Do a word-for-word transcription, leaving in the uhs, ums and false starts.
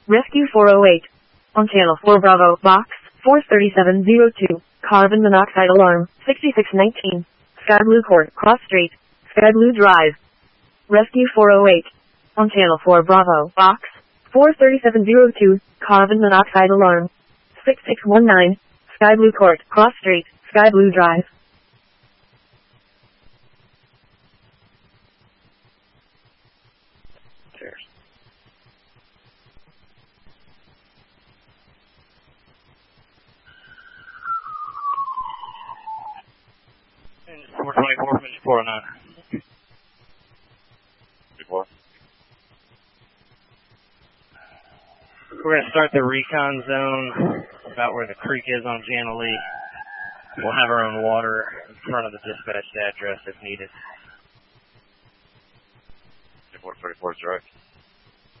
Rescue four oh eight. On Channel four Bravo, Box four thirty-seven oh two. Carbon monoxide alarm, sixty-six nineteen. Sky Blue Court, Cross Street, Sky Blue Drive. Rescue four oh eight. On Channel four Bravo, Box four thirty-seven oh two. Carbon monoxide alarm, sixty-six nineteen. Sky Blue Court, Cross Street, Sky Blue Drive. Cheers. four twenty-four, four oh nine. Before. We're going to start the recon zone about where the creek is on Jana Lee. We'll have our own water in front of the dispatched address if needed. four thirty-four is direct.